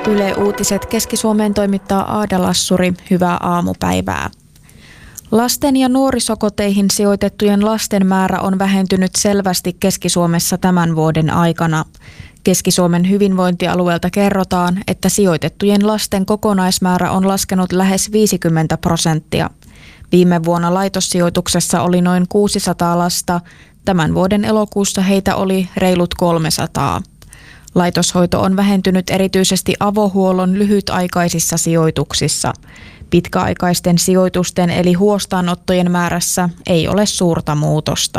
Yle Uutiset Keski-Suomeen toimittaa Aada Lassuri. Hyvää aamupäivää. Lasten- ja nuorisokoteihin sijoitettujen lasten määrä on vähentynyt selvästi Keski-Suomessa tämän vuoden aikana. Keski-Suomen hyvinvointialueelta kerrotaan, että sijoitettujen lasten kokonaismäärä on laskenut lähes 50%. Viime vuonna laitossijoituksessa oli noin 600 lasta. Tämän vuoden elokuussa heitä oli reilut 300. Laitoshoito on vähentynyt erityisesti avohuollon lyhytaikaisissa sijoituksissa. Pitkäaikaisten sijoitusten eli huostaanottojen määrässä ei ole suurta muutosta.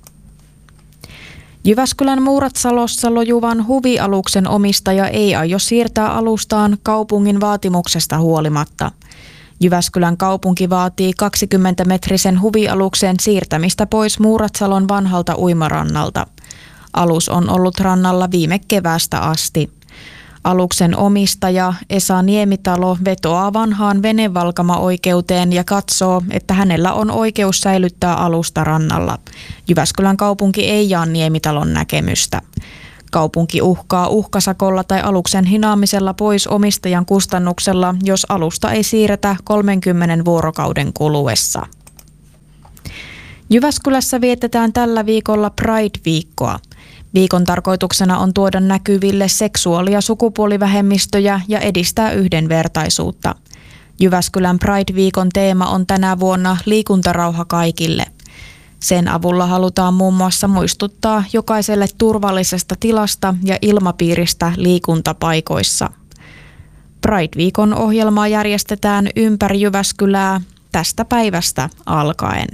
Jyväskylän Muuratsalossa lojuvan huvialuksen omistaja ei aio siirtää alustaan kaupungin vaatimuksesta huolimatta. Jyväskylän kaupunki vaatii 20-metrisen huvialuksen siirtämistä pois Muuratsalon vanhalta uimarannalta. Alus on ollut rannalla viime keväästä asti. Aluksen omistaja Esa Niemitalo vetoaa vanhaan venevalkama-oikeuteen ja katsoo, että hänellä on oikeus säilyttää alusta rannalla. Jyväskylän kaupunki ei jaa Niemitalon näkemystä. Kaupunki uhkaa uhkasakolla tai aluksen hinaamisella pois omistajan kustannuksella, jos alusta ei siirretä 30 vuorokauden kuluessa. Jyväskylässä vietetään tällä viikolla Pride-viikkoa. Viikon tarkoituksena on tuoda näkyville seksuaali- ja sukupuolivähemmistöjä ja edistää yhdenvertaisuutta. Jyväskylän Pride-viikon teema on tänä vuonna liikuntarauha kaikille. Sen avulla halutaan muun muassa muistuttaa jokaiselle turvallisesta tilasta ja ilmapiiristä liikuntapaikoissa. Pride-viikon ohjelmaa järjestetään ympäri Jyväskylää tästä päivästä alkaen.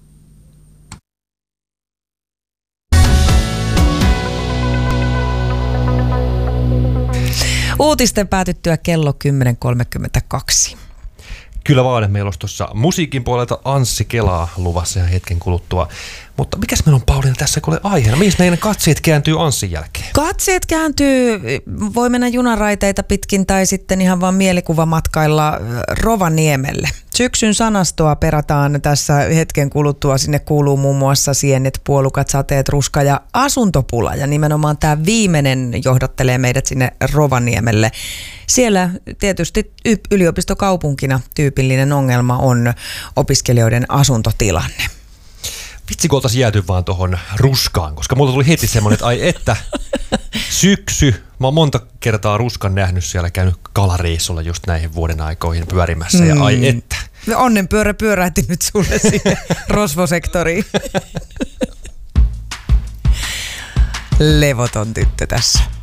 Uutisten päätyttyä kello 10.32. Kyllä vaan, meillä olisi tuossa musiikin puolelta Anssi Kelaa luvassa ja hetken kuluttua. Mutta mikäs meillä on, Pauliina, tässä kun ole aiheena? Mihin meidän katseet kääntyy Anssin jälkeen? Katseet kääntyy, voi mennä junaraiteita pitkin tai sitten ihan vaan mielikuvamatkailla Rovaniemelle. Syksyn sanastoa perataan tässä hetken kuluttua. Sinne kuuluu muun muassa sienet, puolukat, sateet, ruska ja asuntopula. Ja nimenomaan tämä viimeinen johdattelee meidät sinne Rovaniemelle. Siellä tietysti yliopistokaupunkina tyypillinen ongelma on opiskelijoiden asuntotilanne. Vitsi, kun oltaisiin jääty vaan tuohon ruskaan, koska mulla tuli heti semmoinen, että ai että, syksy. Mä oon monta kertaa ruskan nähnyt siellä, käynyt kalareissulla just näihin vuoden aikoihin pyörimässä ja ai että. Onnenpyörä pyörähti nyt sulle sinne rosvosektoriin. Levoton tyttö tässä.